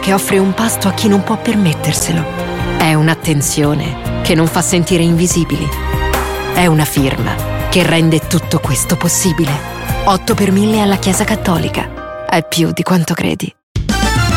che offre un pasto a chi non può permetterselo. È un'attenzione che non fa sentire invisibili. È una firma che rende tutto questo possibile. 8 per 1000 alla Chiesa Cattolica. È più di quanto credi.